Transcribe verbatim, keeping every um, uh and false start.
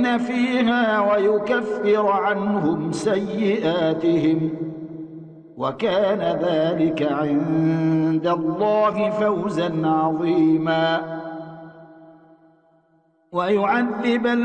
خالدين فيها ويكفر عنهم سيئاتهم وكان ذلك عند الله فوزا عظيما ويعذب